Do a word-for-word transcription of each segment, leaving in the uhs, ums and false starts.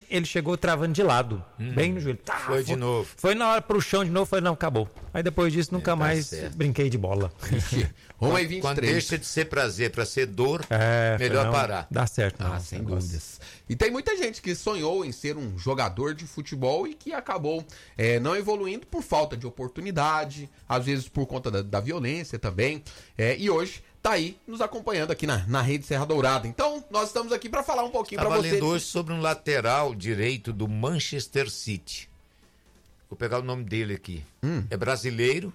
ele chegou travando de lado, hum, bem no joelho. Tá, foi, foi de novo. Foi na hora pro chão de novo, falei, não, acabou. Aí depois disso, nunca é, tá mais certo. Brinquei de bola. Roma e vinte e três. Quando deixa de ser prazer para ser dor, é, melhor não, parar. Dá certo. Não, ah, sem dúvidas. E tem muita gente que sonhou em ser um jogador de futebol e que acabou é, não evoluindo por falta de oportunidade, às vezes por conta da, da violência também. É, e hoje tá aí nos acompanhando aqui na, na Rede Serra Dourada. Então, nós estamos aqui para falar um pouquinho para você. Estava lendo hoje sobre um lateral direito do Manchester City. Vou pegar o nome dele aqui. Hum. É brasileiro.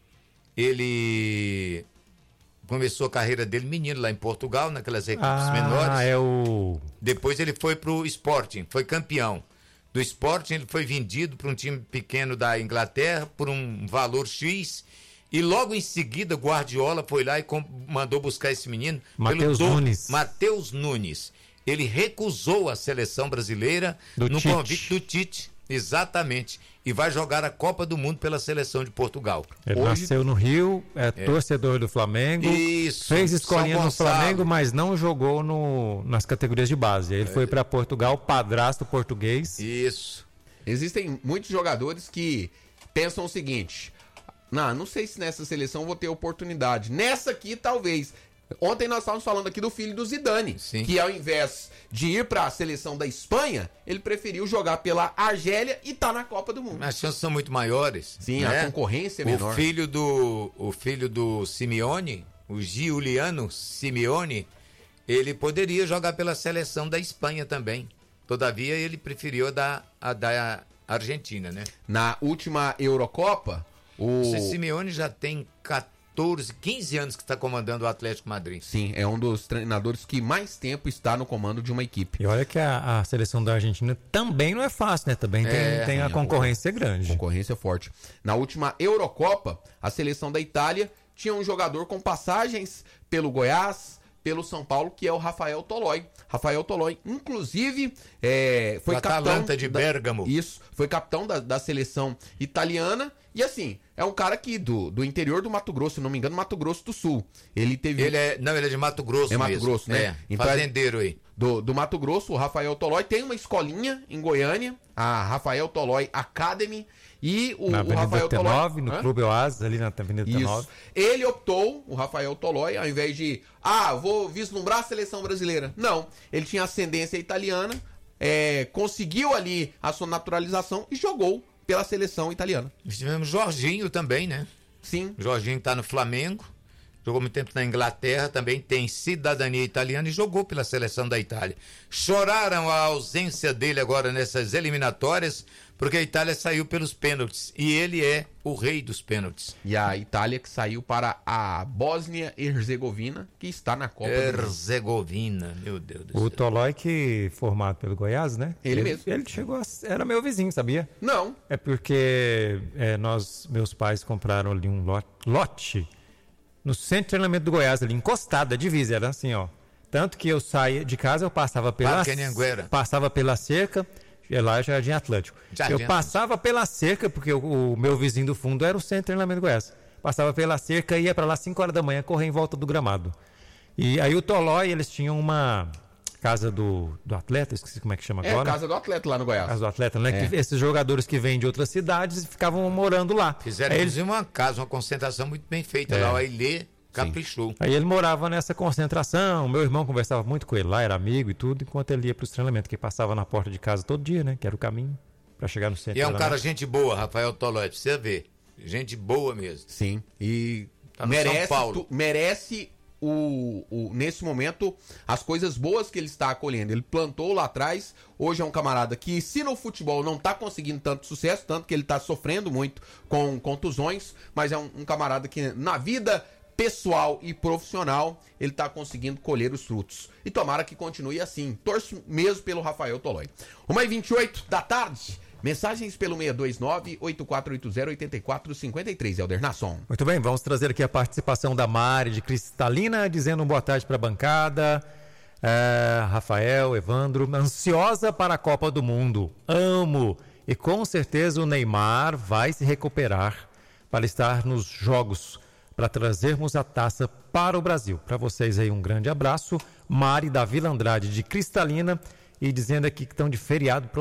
Ele começou a carreira dele menino lá em Portugal, naquelas equipes ah, menores. Ah, é o... Depois ele foi pro Sporting, foi campeão. Do Sporting ele foi vendido para um time pequeno da Inglaterra por um valor X. E logo em seguida, Guardiola foi lá e mandou buscar esse menino. Matheus Nunes. Matheus Nunes. Ele recusou a seleção brasileira do no Tite. convite do Tite. Exatamente. E vai jogar a Copa do Mundo pela seleção de Portugal. Ele Hoje... nasceu no Rio, é, é torcedor do Flamengo. Isso. Fez escolinha no Flamengo, mas não jogou no, nas categorias de base. Ele é. foi para Portugal, padrasto português. Isso. Existem muitos jogadores que pensam o seguinte... Não, não sei se nessa seleção vou ter oportunidade. Nessa aqui, talvez. Ontem nós estávamos falando aqui do filho do Zidane, Sim. que ao invés de ir para a seleção da Espanha, ele preferiu jogar pela Argélia e tá na Copa do Mundo. As chances são muito maiores. Sim, né? A concorrência é menor. O filho do, o filho do Simeone, o Giuliano Simeone, ele poderia jogar pela seleção da Espanha também. Todavia, ele preferiu a da, a da Argentina, né? Na última Eurocopa... O Simeone já tem catorze, quinze anos que está comandando o Atlético Madrid. Sim, é um dos treinadores que mais tempo está no comando de uma equipe. E olha que a, a seleção da Argentina também não é fácil, né? Também tem, é, tem a concorrência grande. Concorrência forte. Na última Eurocopa, a seleção da Itália tinha um jogador com passagens pelo Goiás, pelo São Paulo, que é o Rafael Toloi. Rafael Toloi, inclusive, é, foi o capitão... Atalanta de da, Bérgamo. Isso, foi capitão da, da seleção italiana. E assim, é um cara aqui do, do interior do Mato Grosso, se não me engano, Mato Grosso do Sul. Ele teve... Ele é, não, ele é de Mato Grosso É mesmo. Mato Grosso, né? É, então, fazendeiro aí. Do, do Mato Grosso, o Rafael Toloi tem uma escolinha em Goiânia, a Rafael Toloi Academy. E o, na o Rafael T nove, Toloi... no Hã? Clube Oasis, ali na Avenida T nove. Isso. Ele optou, o Rafael Toloi, ao invés de... Ah, vou vislumbrar a seleção brasileira. Não, ele tinha ascendência italiana, é, conseguiu ali a sua naturalização e jogou pela seleção italiana. Tivemos Jorginho também, né? Sim. Jorginho tá no Flamengo, jogou muito tempo na Inglaterra, também tem cidadania italiana e jogou pela seleção da Itália. Choraram a ausência dele agora nessas eliminatórias, porque a Itália saiu pelos pênaltis e ele é o rei dos pênaltis. E a Itália que saiu para a Bósnia e Herzegovina, que está na Copa Herzegovina, meu Deus do céu. O Toloi, que formado pelo Goiás, né? Ele, ele mesmo. Ele chegou a, era meu vizinho, sabia? Não. É porque é, nós, meus pais compraram ali um lote, lote no centro de treinamento do Goiás, ali encostado, a divisa, era assim, ó. Tanto que eu saía de casa, eu passava pela, passava pela cerca... Lá é Jardim Atlântico. Jardim eu passava pela cerca, porque o, o meu vizinho do fundo era o centro de treinamento do Goiás. Passava pela cerca e ia para lá cinco horas da manhã correr em volta do gramado. E aí o Toloi, eles tinham uma casa do, do atleta, esqueci como é que chama é, agora. É, casa do atleta lá no Goiás. Casa do atleta, né? É. Que esses jogadores que vêm de outras cidades ficavam morando lá. Fizeram eles... uma casa, uma concentração muito bem feita é. lá, o Ailê. Caprichou. Aí ele morava nessa concentração, meu irmão conversava muito com ele lá, era amigo e tudo, enquanto ele ia para os treinamentos, que passava na porta de casa todo dia, né? Que era o caminho para chegar no centro. E é um cara gente boa, Rafael Toloi, pra você ver. Gente boa mesmo. Sim. E tá no merece, São Paulo. Tu, merece o, o, nesse momento, as coisas boas que ele está acolhendo. Ele plantou lá atrás, hoje é um camarada que, se no futebol não está conseguindo tanto sucesso, tanto que ele está sofrendo muito com contusões, mas é um, um camarada que na vida pessoal e profissional, ele está conseguindo colher os frutos. E tomara que continue assim. Torço mesmo pelo Rafael Toloi. uma e vinte e oito da tarde. Mensagens pelo seis dois nove, oito quatro oito zero, oito quatro cinco três, Helder Nasson. Muito bem, vamos trazer aqui a participação da Mari de Cristalina, dizendo um boa tarde para a bancada. É, Rafael, Evandro, ansiosa para a Copa do Mundo. Amo. E com certeza o Neymar vai se recuperar para estar nos jogos, para trazermos a taça para o Brasil. Para vocês aí um grande abraço. Mari da Vila Andrade de Cristalina, e dizendo aqui que estão de feriado